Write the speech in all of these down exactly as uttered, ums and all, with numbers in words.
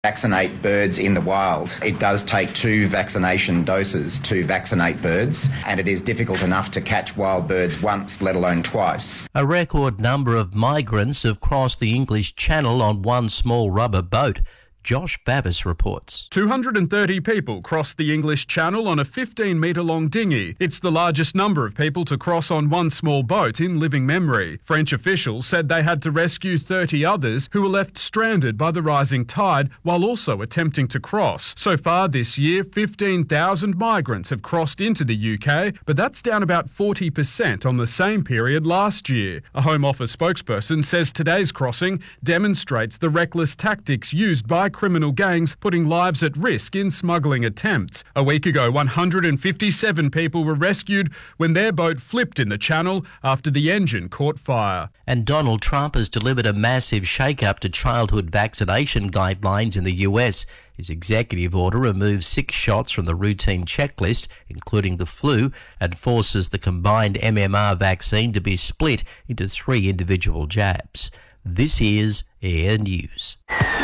Vaccinate birds in the wild. It does take two vaccination doses to vaccinate birds, and it is difficult enough to catch wild birds once, let alone twice. A record number of migrants have crossed the English Channel on one small rubber boat. Josh Babbis reports. two hundred thirty people crossed the English Channel on a fifteen metre long dinghy. It's the largest number of people to cross on one small boat in living memory. French officials said they had to rescue thirty others who were left stranded by the rising tide while also attempting to cross. So far this year, fifteen thousand migrants have crossed into the U K, but that's down about forty percent on the same period last year. A Home Office spokesperson says today's crossing demonstrates the reckless tactics used by criminal gangs putting lives at risk in smuggling attempts. A week ago, one hundred fifty-seven people were rescued when their boat flipped in the channel after the engine caught fire. And Donald Trump has delivered a massive shake-up to childhood vaccination guidelines in the U S. His executive order removes six shots from the routine checklist, including the flu, and forces the combined M M R vaccine to be split into three individual jabs. This is Air News.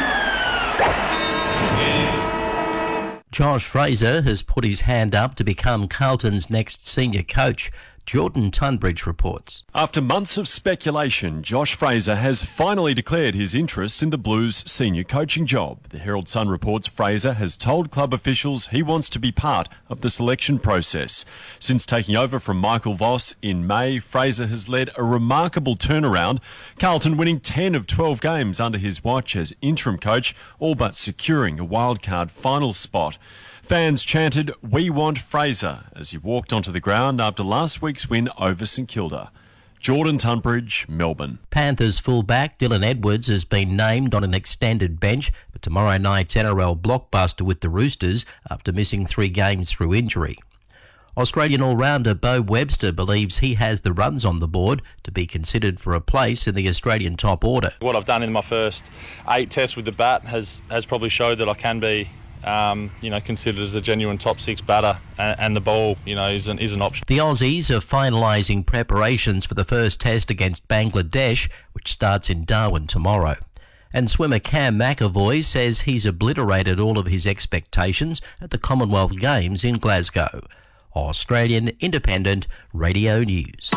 Josh Fraser has put his hand up to become Carlton's next senior coach. Jordan Tunbridge reports. After months of speculation, Josh Fraser has finally declared his interest in the Blues' senior coaching job. The Herald Sun reports Fraser has told club officials he wants to be part of the selection process. Since taking over from Michael Voss in May, Fraser has led a remarkable turnaround, Carlton winning ten of twelve games under his watch as interim coach, all but securing a wildcard final spot. Fans chanted, "We want Fraser," as he walked onto the ground after last week's win over St Kilda. Jordan Tunbridge, Melbourne. Panthers fullback Dylan Edwards has been named on an extended bench for tomorrow night's N R L blockbuster with the Roosters after missing three games through injury. Australian all-rounder Bo Webster believes he has the runs on the board to be considered for a place in the Australian top order. What I've done in my first eight tests with the bat has, has probably showed that I can be Um, you know, considered as a genuine top six batter, and, and the ball, you know, is an, is an option. The Aussies are finalising preparations for the first test against Bangladesh, which starts in Darwin tomorrow. And swimmer Cam McAvoy says he's obliterated all of his expectations at the Commonwealth Games in Glasgow. Australian Independent Radio News.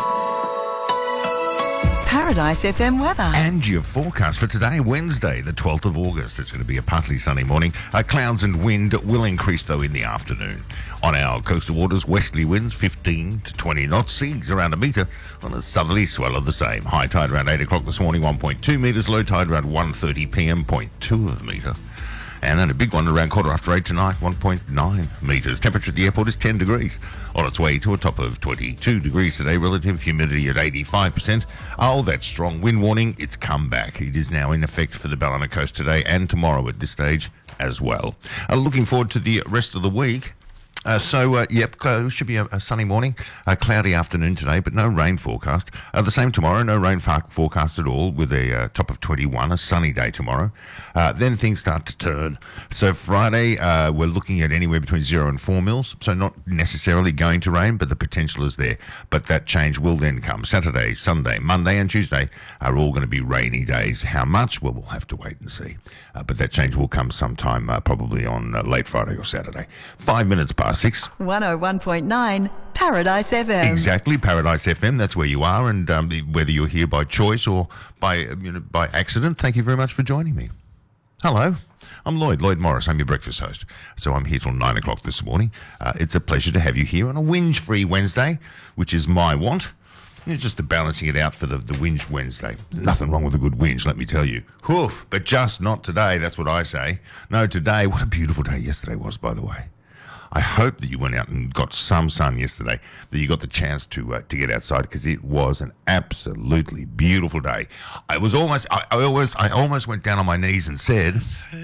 Paradise F M weather. And your forecast for today, Wednesday, the twelfth of August. It's going to be a partly sunny morning. Uh, clouds and wind will increase, though, in the afternoon. On our coastal waters, westerly winds fifteen to twenty knots, seas around a metre. On a southerly swell of the same. High tide around eight o'clock this morning, one point two metres. Low tide around one thirty p m, zero point two of a metre. And then a big one around quarter after eight tonight, one point nine metres. Temperature at the airport is ten degrees. On its way to a top of twenty-two degrees today. Relative humidity at eighty-five percent. Oh, that strong wind warning, it's come back. It is now in effect for the Ballina Coast today and tomorrow at this stage as well. Uh, looking forward to the rest of the week. Uh, so, uh, yep, uh, should be a, a sunny morning, a cloudy afternoon today, but no rain forecast. Uh, the same tomorrow, no rain far- forecast at all, with a uh, top of twenty-one, a sunny day tomorrow. Uh, then things start to turn. So Friday, uh, we're looking at anywhere between zero and four mils, so not necessarily going to rain, but the potential is there. But that change will then come. Saturday, Sunday, Monday and Tuesday are all going to be rainy days. How much? Well, we'll have to wait and see. Uh, but that change will come sometime, uh, probably on uh, late Friday or Saturday. Five minutes past six. one oh one point nine Paradise F M. Exactly, Paradise F M. That's where you are, and um, whether you're here by choice or by you know, by accident, thank you very much for joining me. Hello, I'm Lloyd, Lloyd Morris. I'm your breakfast host. So I'm here till nine o'clock this morning. Uh, it's a pleasure to have you here on a whinge-free Wednesday, which is my want. It's just balancing it out for the, the whinge Wednesday. Nothing wrong with a good whinge, let me tell you. Whew, but just not today, that's what I say. No, today, what a beautiful day yesterday was, by the way. I hope that you went out and got some sun yesterday, that you got the chance to uh, to get outside, because it was an absolutely beautiful day. I was almost, I, I always, I almost went down on my knees and said,